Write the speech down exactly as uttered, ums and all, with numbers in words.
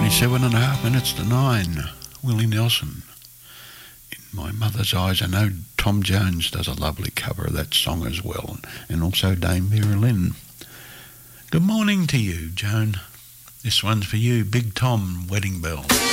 twenty-seven and a half minutes to nine. Willie Nelson. In My Mother's Eyes. I know Tom Jones does a lovely cover of that song as well, and also Dame Vera Lynn. Good morning to you, Joan. This one's for you, Big Tom, Wedding Bells.